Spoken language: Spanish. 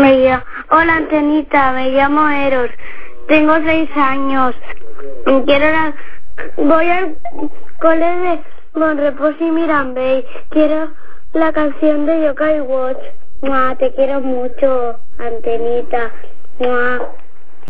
Hola, Antenita, me llamo Eros. Tengo 6 años. Voy al cole de Bonrepós y Mirambey. Quiero la canción de Yokai Watch. Te quiero mucho, Antenita.